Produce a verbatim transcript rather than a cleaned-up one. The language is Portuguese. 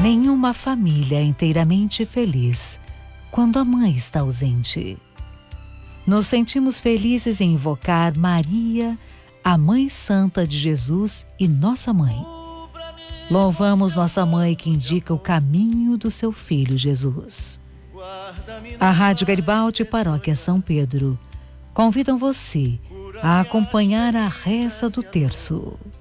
Nenhuma família é inteiramente feliz quando a mãe está ausente. Nos sentimos felizes em invocar Maria, a Mãe Santa de Jesus e nossa mãe. Louvamos nossa mãe que indica o caminho do seu filho Jesus. A Rádio Garibaldi Paróquia São Pedro convidam você a acompanhar a reza do terço.